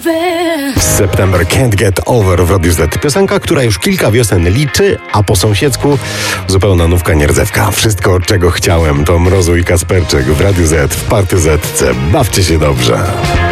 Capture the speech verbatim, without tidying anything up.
September Can't Get Over w Radiu Z. Piosenka, która już kilka wiosen liczy, a po sąsiedzku zupełna nówka nierdzewka. Wszystko, czego chciałem, to Mrozu i Kasperczyk w Radiu Z, w Party Zetce. Bawcie się dobrze.